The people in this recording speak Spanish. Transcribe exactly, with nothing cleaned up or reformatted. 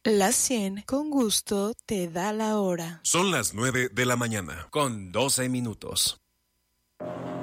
La cien con gusto te da la hora. Son las nueve de la mañana, con doce minutos.